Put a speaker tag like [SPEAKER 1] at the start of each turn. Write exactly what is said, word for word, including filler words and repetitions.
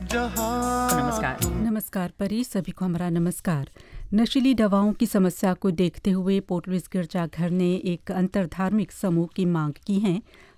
[SPEAKER 1] नमस्कार
[SPEAKER 2] नमस्कार परी, सभी को हमारा नमस्कार। नशीली दवाओं की समस्या को देखते हुए पोर्ट लुइस गिरजाघर ने एक अंतरधार्मिक समूह की मांग की है